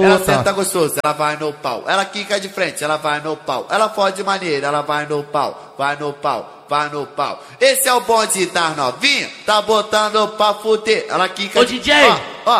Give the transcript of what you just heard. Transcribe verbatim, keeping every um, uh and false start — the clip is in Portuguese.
Ela senta gostoso, ela vai no pau. Ela quica de frente, ela vai no pau. Ela fode de maneira, ela vai no pau. Vai no pau, vai no pau. Esse é o bonde das novinha, tá botando pra fuder. Ela quica Ô, de... D J! Ó, ó.